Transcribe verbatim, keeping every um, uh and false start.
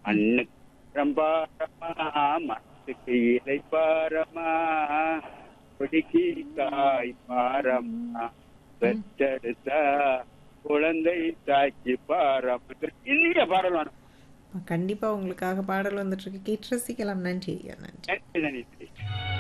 அன்னுக்கு பாரமா மனசுக்கு இலை பாரமா கொடிக்கு காய் பாரமா பெற்றெடுத்தா குழந்தை தாக்கி பாரமா இல்லையா பாடல் வேணும். கண்டிப்பா உங்களுக்காக பாடல் வந்துட்டு இருக்கு. கேட்டு ரசிக்கலாம். நன்றி ஐயா. நன்றி. நன்றி நன்றி